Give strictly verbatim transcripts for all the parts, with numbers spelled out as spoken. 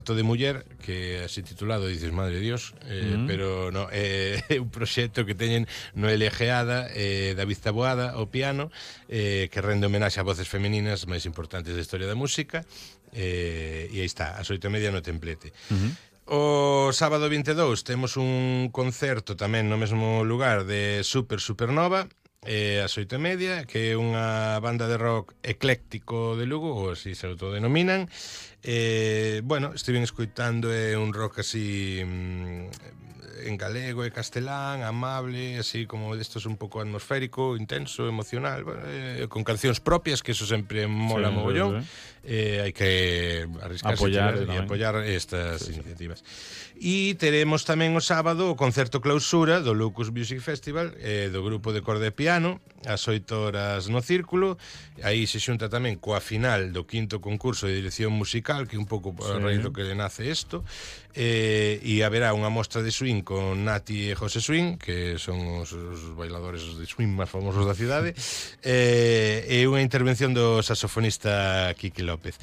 de muller que así titulado dices madre de Dios eh, mm. pero no, é eh, un proxecto que teñen Noelia Geada e eh, David Taboada ao piano eh, que rende homenaxe a voces femininas máis importantes da historia da música eh, e aí está, ás oito e media no Templete. Uh-huh. O sábado vinte e dous temos un concerto tamén no mesmo lugar de Super Supernova eh, ás oito e media, que é unha banda de rock ecléctico de Lugo, ou así se autodenominan. Eh, bueno, estiven escoitando é un rock así mm, en galego e castelán, amable, así como destos un pouco atmosférico, intenso, emocional, bueno, eh, con cancións propias, que eso sempre mola sí, mogollón. Sí, sí. Eh, hai que arriscarse apoyar, e apoyar estas sí, iniciativas. E teremos tamén o sábado o concerto clausura do Locus Music Festival eh, do grupo de corda e piano ás oito horas no Círculo. Aí se xunta tamén coa final do quinto concurso de dirección musical, que un pouco sí. a raíz do que nace isto, eh, e haberá unha mostra de swing con Nati e José Swing, que son os, os bailadores de swing máis famosos da cidade, eh, e unha intervención do saxofonista Quique López.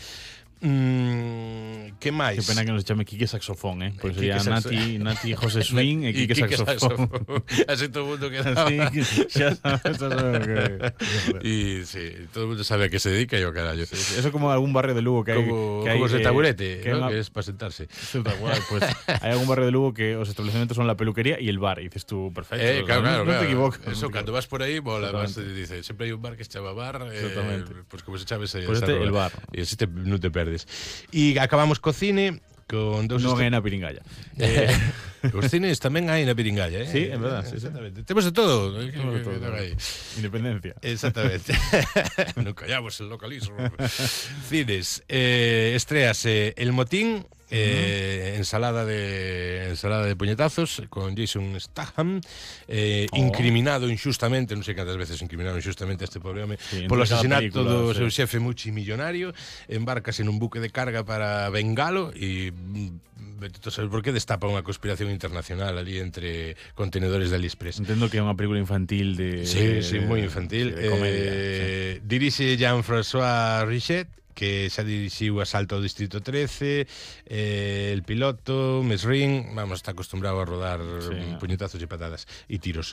Mm, que máis? Que pena que non se chame Quique Saxofón, eh? Pois sería Nati, Nati José Swing e Quique, Quique Saxofón. Así todo o mundo quedaba. Así, xa sabes, que... E sí, todo o mundo sabe a que se dedica e o carallo. Sí, sí. Eso como algún barrio de Lugo que hai... Como, que como hai, ese taburete, que, ¿no? que, que es para sentarse. Sí, tal cual, pues hai algún barrio de Lugo que os establecimientos son la peluquería y el bar. Y dices tú, perfecto. Eh, claro, claro, no, no claro. te equivocas. Eso, cando vas por aí, mola, vas, dice, sempre hai un bar que se chama bar, eh, pues como se chame ese, pues este, el bar. E así te, non te perdes. E acabamos co cine con dos non é na Piringalla. Eh, os cines tamén hai na Piringalla, eh? Sí, en verdad, sí, exactamente. Sí. Temos de todo, Temos de todo. Independencia. Exactamente. Non callamos el localismo. Cines, eh, estrease El Motín, eh, uh-huh. ensalada de ensalada de puñetazos con Jason Statham, eh, oh. incriminado injustamente, non sei cantas veces incriminaron injustamente a este pobre home sí, polo asesinato do sí. seu xefe multimillonario. Embarcase nun buque de carga para Bengalo e vete a saber por que destapa unha conspiración internacional ali entre contenedores de AliExpress. Entendo que é unha película infantil de... Sí, sí, moi infantil. Sí, de comedia. Eh, sí. Dirixe Jean-François Richet, que xa dirixiu Asalto ao Distrito trece, eh, El Piloto, Mesrin, vamos, está acostumbrado a rodar sí, puñetazos e patadas e tiros.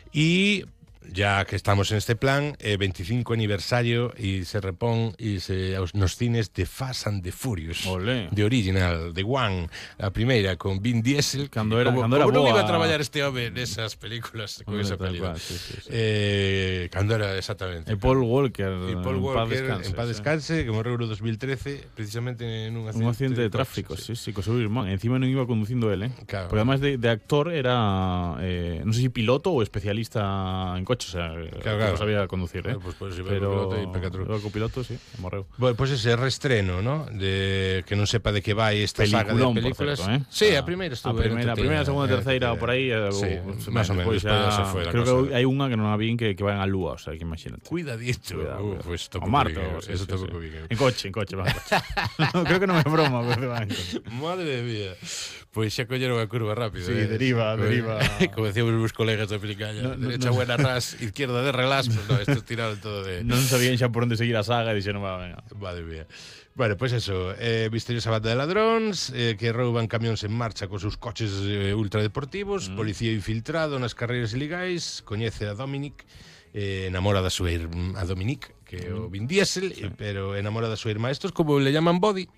E ya que estamos en este plan, eh, veinticinco aniversario e se repón e se aos, nos cines de Fast and the Furious. Olé. De original, de One, a primeira con Vin Diesel. Cando era, como, cando era como non boa... iba a traballar este home nesas películas con esa película. Sí, sí, sí. Eh, cando era exactamente. E Paul Walker, e Paul Walker en paz descanse, en paz descanse sí. que morreu no dos mil trece precisamente nun accidente, un accidente de, de tráfico, sí, sí, sí, co seu irmán. Encima non iba conducindo ele, eh. Claro. Porque además de, de actor era eh, non sei se piloto ou especialista en coches, o sea, claro, claro. No sabía conducir, ¿eh? Pues, pues, pero el copiloto, sí, morreu. Bueno, pues ese reestreno, ¿no? De que non sepa de que vai esta Peliculón, saga de películas. Por certo, ¿eh? Sí, a primeira estuvo. A primeira, a primeira, a segunda, a terceira, por aí. Sí, uh, más o menos. Ya, se fue creo cosa. que hai unha que non a vi que, que van a Lúa, o sea, que imagínate. Cuidadito. Cuidado, uh, pues o Marto. Sí, eso sí, sí. En coche, en coche, va. no, creo que non é broma, pero va en coche. Madre mía. Pois xa colleron a curva rápido. Sí, eh. deriva, como, deriva. Como decíamos meus colegas da Piringalla, no, derecha no, buena no. ras, izquierda de relás, pues no, estos tiraron todo de... Non sabían xa por onde seguir a saga e dixeron, va, venga. Madre mía. Bueno, pues eso, eh, misteriosa banda de ladróns eh, que rouban camións en marcha con seus coches eh, ultradeportivos, mm. policía infiltrado nas carreiras ilegais, coñece a Dominic, eh, enamora da súa irmá, a Dominic, que é o Vin Diesel, sí. eh, pero enamora da súa irmá. Estos como le llaman Body.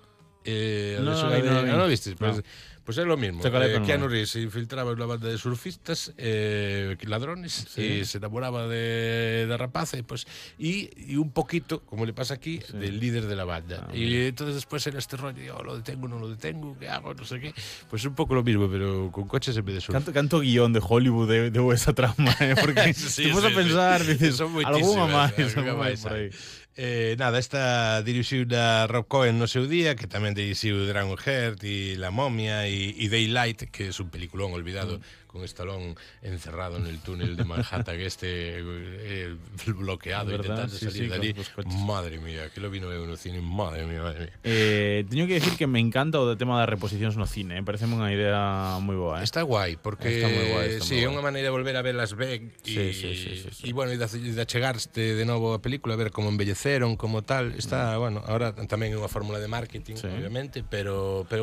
Eh, no, no, de, no, no, no, ¿viste? Pues, no. Pues es lo mismo. Eh, Keanu Reeves se infiltraba en una banda de surfistas, eh, ladrones, sí. y se enamoraba de, de rapaza, y, pues, y, y un poquito, como le pasa aquí, sí. del líder de la banda. Ah, y bien. Entonces después era este rollo, oh, lo detengo, no lo detengo, ¿qué hago? No sé qué. Pues un poco lo mismo, pero con coches en vez de surf. Canto, canto guión de Hollywood de, de esa trama, ¿eh? Porque sí, te vas sí, a pensar, sí. dices, alguna máis, alguna máis por aí. Eh, nada, esta dirixiu da Rob Cohen no seu día, que tamén dirixiu Dragon Heart e La Momia e, e Daylight, que é un peliculón olvidado mm. con Stallone encerrado en el túnel de Manhattan, este eh, bloqueado, intentando sí, salir sí, de allí. Madre mía, que lo vino eu no cine, madre mía, madre mía. Eh, teño que decir que me encanta o tema das reposicións no cine, eh? Parece unha idea moi boa, eh? Está guai, porque está moi guai, está sí, é unha maneira de volver a ver las ben e sí, sí, sí, sí, sí. bueno, e de, de achegarste de novo a película, a ver como envellecer coñeceron como tal, está, bueno, ahora tamén é unha fórmula de marketing, sí. obviamente, pero, pero